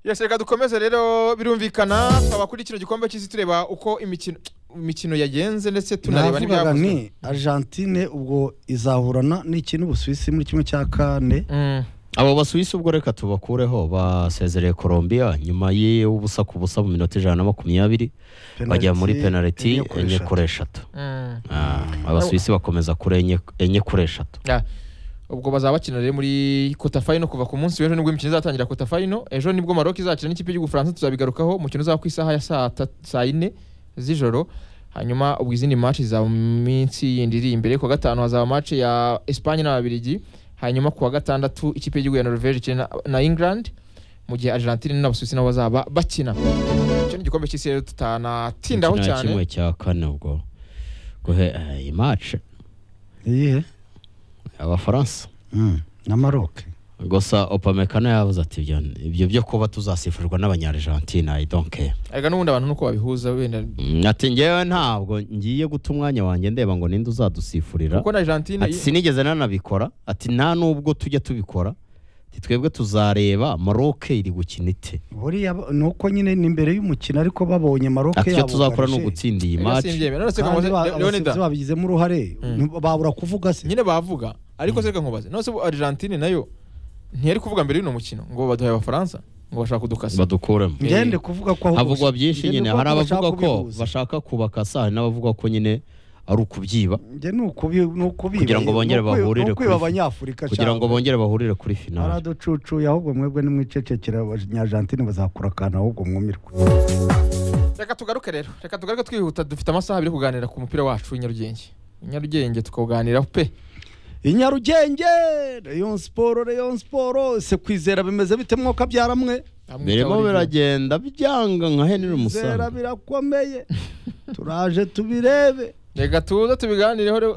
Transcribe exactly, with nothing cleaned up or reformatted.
Yose reka dukomeze rero birumvikana twaba kuri kino gikombe cy'isi tureba uko imikino imikino yagenze ndetse tunareba n'ibyavuze. Argentine ubwo izahurana n'ikintu Busuwisi muri kimwe cya kane. Mm. Abo Basuwisi ubwo reka tubakureho basezereye Colombia nyuma y'ubusa ku busa mu minota ijana na makumyabiri bajya muri penalty enye kuri eshatu. Mm. Ah, Abasuwisi bakomeza kure enye enye kuri eshatu. Yeah. Ubwo bazaba bakina rero muri quarter final kuva ku munsi w'ejo nibwo imikino izatangira quarter final. Ejo nibwo Maroc izakina n'ikipe y'u Bufaransa tuzabigarukaho umukino uzaba ku isaha ya saa ine z'ijoro. Hanyuma ubwo izindi match za minsi yindi iri imbere ku gatanu hazaba match ya Espagne n'Ababiligi. Hanyuma ku wa gatandatu ikipe y'u ya Norvege ikina na England mu gihe Argentine n'Abasuwisi nabo bazaba bakina. Cyo ni gikombe cy'isi rero tutanatindaho cyane. Kimwe cya kane ubwo guhe iyi match. Iyihe? Abafaransa mm. na Maroc gusa Opamecano yavuze ati ibyo ibyo byo kuba tuzasifurwa n'abanyargentina I don't care. Arega nubundi abantu nuko babihuza wenda mm, ati ngewe ntabwo ngiye guta umwanya wanjye ndeba ngo ninde uzadusifurira kuko na Argentine ati sinigeze nanabikora ati nta nubwo tujya tubikora ati twebwe tuzareba Maroc iri gukina ite buriya nuko nyine ni imbere y'umukino ariko babonye Maroc yabo ati tuzakora no gutsinda iyi match Leonida babigizemo uruhare babura kuvuga se nyine bavuga ariko se reka nkubaze nose Argentine nayo ntiyari kuvuga mbere y'uno mukino ngo baduhaye Abafaransa ngo bashaka kudukasa badukuremo ngende kuvuga ko havugwa byinshi nyine hari abavuga ko bashaka kubaka saa n'abavuga ko nyine ari ukubyiba nge nukubi nukubi kugira ngo bongere bahurire kuri abanyafurika kugira ngo bongere bahurire kuri finale araducucu ahubwo mwebwe nimwicecekera abanyargentine bazakura kana ahubwo mwumirwe. Reka tugaruke rero reka tugaruke twihuta dufite amasaha abiri kuganira ku mupira wacu w'inyarugenge inyarugenge tukaganiraho pe Inyarugenge Rayon Sport Rayon Sport se kwizera bimeze bite mwoka byaramwe birimo biragenda byanga nka Henry Musa kwizera birakomeye turaje tubirebe reka tuza tubiganireho